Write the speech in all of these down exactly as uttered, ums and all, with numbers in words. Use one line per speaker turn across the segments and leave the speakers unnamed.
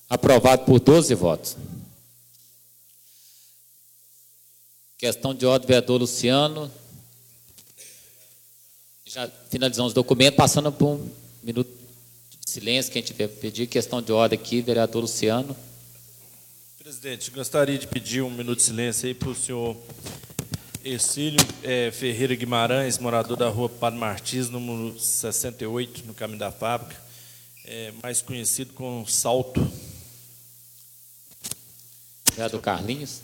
Aprovado por doze votos. Questão de ordem, vereador Luciano. Já finalizamos o documento, passando por um minuto de silêncio, quem tiver pedir. Questão de ordem aqui, vereador Luciano.
Presidente, gostaria de pedir um minuto de silêncio aí para o senhor Ercílio é, Ferreira Guimarães, morador da rua Padre Martins, número sessenta e oito, no caminho da fábrica, é, mais conhecido como Salto.
Vereador Carlinhos.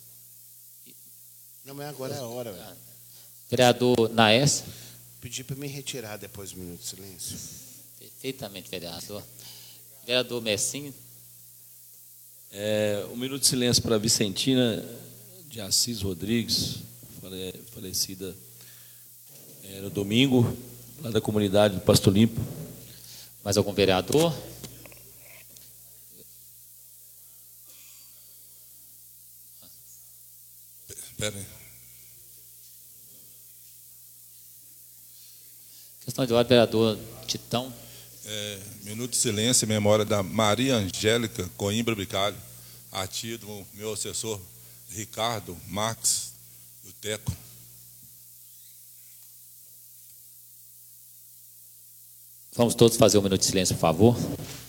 Não, mas agora é a hora, velho.
Vereador Naes.
Pedi para me retirar depois do minuto de silêncio.
Perfeitamente, vereador. Vereador Messinho.
É, um minuto de silêncio para Vicentina de Assis Rodrigues, fale, falecida é, no domingo, lá da comunidade do Pasto Limpo.
Mais algum vereador?
Espera aí.
Questão de ordem, vereador Titão.
É, minuto de silêncio em memória da Maria Angélica Coimbra Bicalho, a tia do meu assessor Ricardo Marques, do Teco.
Vamos todos fazer um minuto de silêncio, por favor.